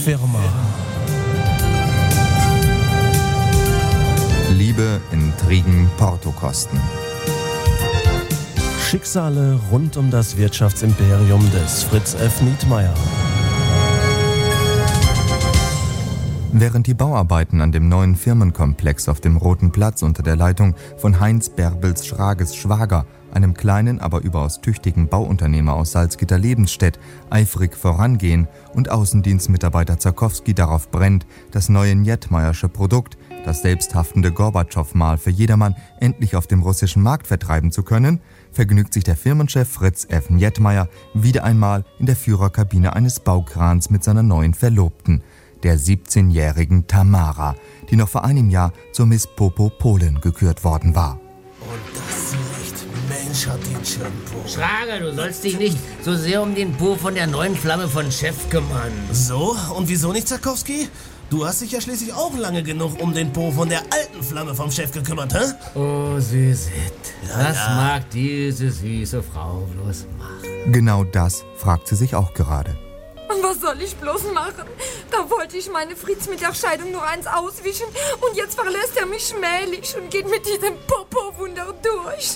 Firma. Liebe, Intrigen, Portokosten. Schicksale rund um das Wirtschaftsimperium des Fritz F. Nietmeyer. Während die Bauarbeiten an dem neuen Firmenkomplex auf dem Roten Platz unter der Leitung von Heinz Bärbels Schrages Schwager, einem kleinen, aber überaus tüchtigen Bauunternehmer aus Salzgitter-Lebensstedt, eifrig vorangehen und Außendienstmitarbeiter Zarkowski darauf brennt, das neue Nietmeyersche Produkt, das selbsthaftende Gorbatschow-Mal für jedermann, endlich auf dem russischen Markt vertreiben zu können, vergnügt sich der Firmenchef Fritz F. Nietmeyer wieder einmal in der Führerkabine eines Baukrans mit seiner neuen Verlobten, der 17-jährigen Tamara, die noch vor einem Jahr zur Miss Popo Polen gekürt worden war. Und das Licht, Mensch, hat die Shampoo. Schrager, du sollst dich nicht so sehr um den Po von der neuen Flamme von Chef kümmern. So? Und wieso nicht, Zarkowski? Du hast dich ja schließlich auch lange genug um den Po von der alten Flamme vom Chef gekümmert, hä? Oh, Suzette, was ja. mag diese süße Frau bloß machen? Genau das fragt sie sich auch gerade. Und was soll ich bloß machen? Da wollte ich meine Fritz mit der Scheidung nur eins auswischen und jetzt verlässt er mich schmählich und geht mit diesem Popo-Wunder durch.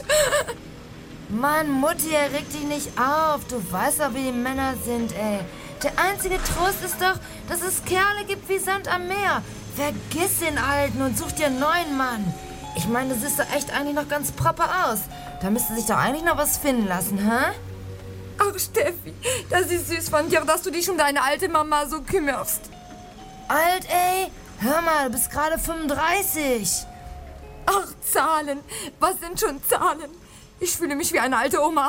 Mann, Mutti, reg dich nicht auf. Du weißt doch, wie die Männer sind, ey. Der einzige Trost ist doch, dass es Kerle gibt wie Sand am Meer. Vergiss den Alten und such dir einen neuen Mann. Ich meine, du siehst doch echt eigentlich noch ganz proper aus. Da müsste sich doch eigentlich noch was finden lassen, hä? Ach, Steffi, das ist süß von dir, dass du dich um deine alte Mama so kümmerst. Alt, ey? Hör mal, du bist gerade 35. Ach, Zahlen. Was sind schon Zahlen? Ich fühle mich wie eine alte Oma.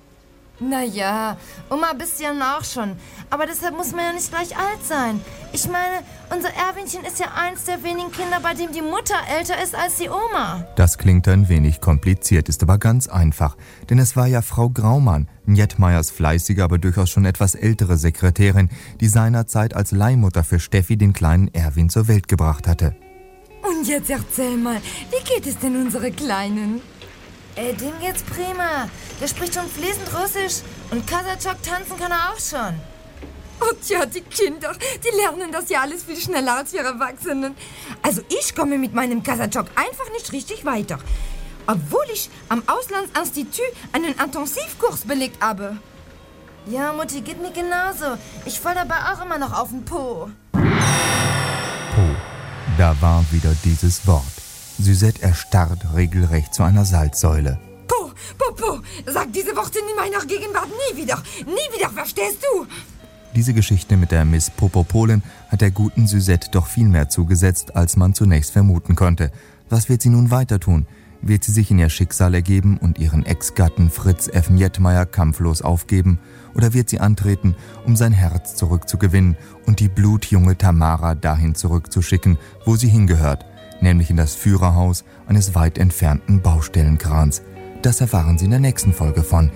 Naja, Oma bist du ja auch schon. Aber deshalb muss man ja nicht gleich alt sein. Ich meine, unser Erwinchen ist ja eins der wenigen Kinder, bei dem die Mutter älter ist als die Oma. Das klingt ein wenig kompliziert, ist aber ganz einfach. Denn es war ja Frau Graumann, Nietmeyers fleißige, aber durchaus schon etwas ältere Sekretärin, die seinerzeit als Leihmutter für Steffi den kleinen Erwin zur Welt gebracht hatte. Und jetzt erzähl mal, wie geht es denn unsere Kleinen? Dem geht's prima. Der spricht schon fließend Russisch und Kasachok tanzen kann er auch schon. Oh tja, die Kinder, die lernen das ja alles viel schneller als wir Erwachsenen. Also ich komme mit meinem Kasachok einfach nicht richtig weiter. Obwohl ich am Auslandsinstitut einen Intensivkurs belegt habe. Ja, Mutti, geht mir genauso. Ich fall dabei auch immer noch auf den Po. Po, da war wieder dieses Wort. Suzette erstarrt regelrecht zu einer Salzsäule. Po, po, po, sag diese Worte in meiner Gegenwart nie wieder, verstehst du? Diese Geschichte mit der Miss Popo Polen hat der guten Suzette doch viel mehr zugesetzt, als man zunächst vermuten konnte. Was wird sie nun weiter tun? Wird sie sich in ihr Schicksal ergeben und ihren Ex-Gatten Fritz F. Nietmeyer kampflos aufgeben? Oder wird sie antreten, um sein Herz zurückzugewinnen und die blutjunge Tamara dahin zurückzuschicken, wo sie hingehört? Nämlich in das Führerhaus eines weit entfernten Baustellenkrans. Das erfahren Sie in der nächsten Folge von